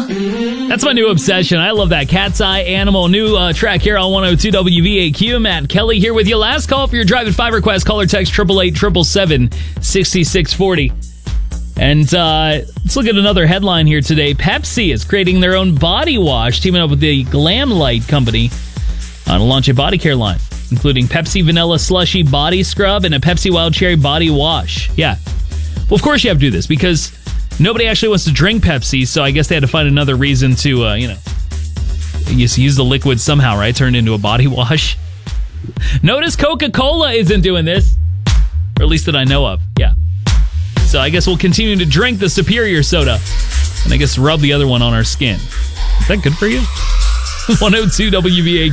That's my new obsession. I love that. Cat's Eye Animal. New track here on 102 WVAQ. Matt Kelly here with you. Last call for your Drive at 5 request. Call or text 888-777-6640. And let's look at another headline here today. Pepsi is creating their own body wash, teaming up with the Glam Light company to launch a body care line, including Pepsi Vanilla Slushy Body Scrub and a Pepsi Wild Cherry Body Wash. Yeah. Well, of course you have to do this because nobody actually wants to drink Pepsi, so I guess they had to find another reason to, use the liquid somehow, right? Turn it into a body wash. Notice Coca-Cola isn't doing this, or at least that I know of. Yeah. So I guess we'll continue to drink the superior soda, and I guess rub the other one on our skin. Is that good for you? 102 WVA.